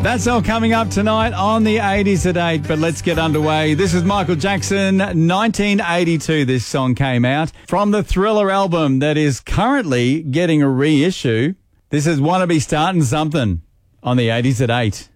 That's all coming up tonight on the 80s at 8, but let's get underway. This is Michael Jackson, 1982 this song came out, from the Thriller album that is currently getting a reissue. This is Wanna Be Starting Something on the 80s at 8.